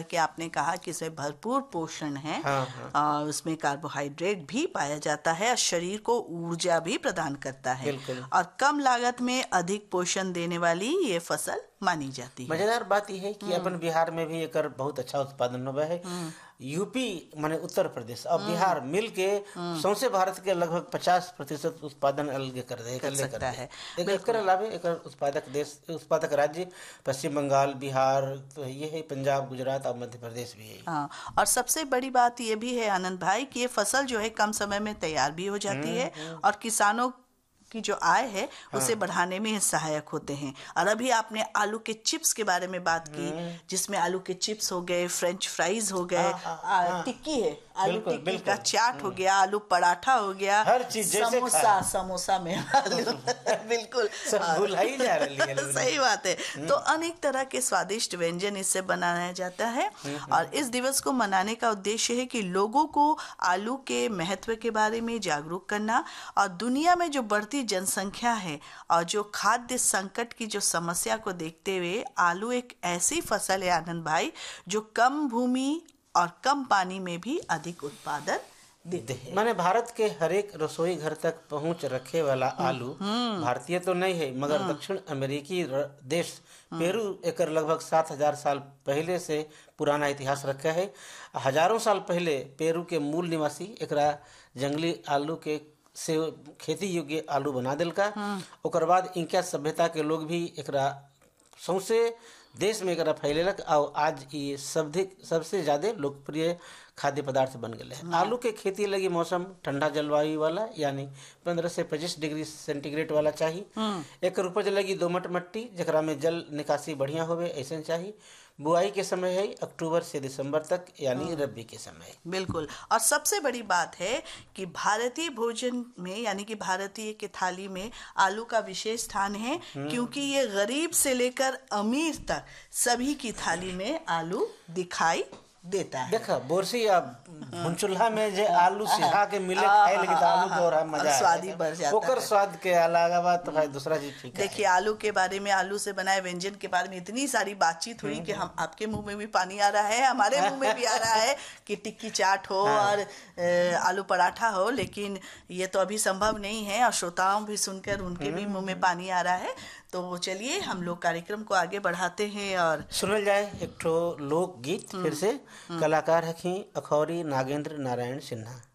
कि आपने कहा कि इसमें भरपूर पोषण है। और उसमें कार्बोहाइड्रेट भी पाया जाता है और शरीर को ऊर्जा भी प्रदान करता है। और कम लागत में अधिक पोषण देने वाली ये फसल मानी जाती है। मजेदार बात यह है कि अपन बिहार में भी एक बहुत अच्छा उत्पादन हुआ है। यूपी माने उत्तर प्रदेश और बिहार मिल के सौंसे भारत के लगभग 50% उत्पादन अलग कर सकता है। एक अलावे एक उत्पादक राज्य पश्चिम बंगाल, बिहार, तो ये है पंजाब, गुजरात और मध्य प्रदेश भी है। हाँ, और सबसे बड़ी बात ये भी है आनंद भाई कि ये फसल जो है कम समय में तैयार भी हो जाती है और किसानों की जो आय है उसे बढ़ाने में सहायक होते हैं। और अभी आपने आलू के चिप्स के बारे में बात की, जिसमें आलू के चिप्स हो गए, फ्रेंच फ्राइज हो गए, टिक्की है, आलू टिक्की का चाट हो गया, आलू पराठा हो गया, हर चीज समोसा में आलू बिल्कुल भूल ही जा रही है। सही बात है। तो अनेक तरह के स्वादिष्ट व्यंजन इससे बनाया जाता है। और इस दिवस को मनाने का उद्देश्य है कि लोगों को आलू के महत्व के बारे में जागरूक करना और दुनिया में जो बढ़ती जनसंख्या है और जो खाद्य संकट की जो समस्या को देखते हुए आलू एक ऐसी फसल है आनंद भाई जो कम भूमि और कम पानी में भी अधिक उत्पादन देते हैं। माने भारत के हर एक रसोई घर तक पहुंच रखे वाला आलू भारतीय तो नहीं है, मगर दक्षिण अमेरिकी देश पेरू एक लगभग 7000 साल पहले से पुराना इतिहास रखा है। हजारों साल पहले पेरू के मूल निवासी एक जंगली आलू के से खेती योग्य आलू बना दिलका। ओकर बाद इंका सभ्यता के लोग भी एकरा सौंसे देश में एकरा फैलेलक और आज ये सबसे ज्यादा लोकप्रिय खाद्य पदार्थ बन गए हैं। आलू के खेती लगी मौसम ठंडा जलवायु वाला यानी 15 से 25 डिग्री सेंटीग्रेड वाला चाहिए। एक उपज लगी दोमट मिट्टी जकरा में जल निकासी बढ़िया होवे ऐसे चाहिए। बुआई के समय है अक्टूबर से दिसंबर तक यानी रबी के समय। बिल्कुल। और सबसे बड़ी बात है कि भारतीय भोजन में यानी कि भारतीय के थाली में आलू का विशेष स्थान है, क्योंकि ये गरीब से लेकर अमीर तक सभी की थाली में आलू दिखाई देता है। देखा बोरसी या भुनचुल्हा में जे आलू सिहा के मिले खाए लगी तो आलू के और मजा स्वाद ही बढ़ जाता है। ओकर स्वाद के अलावा तो भाई दूसरा चीज ठीक है। देखिए आलू के बारे में, आलू से बनाए व्यंजन के बारे में इतनी सारी बातचीत हुई कि हम आपके मुंह में भी पानी आ रहा है, हमारे मुंह में भी आ रहा है कि टिक्की चाट हो और आलू पराठा हो, लेकिन ये तो अभी संभव नहीं है और श्रोताओं भी सुनकर उनके भी मुंह में पानी आ रहा है। तो चलिए हम लोग कार्यक्रम को आगे बढ़ाते हैं और सुनल जाए एक ठो लोक गीत फिर से। कलाकार हखी अखौरी नागेंद्र नारायण सिन्हा।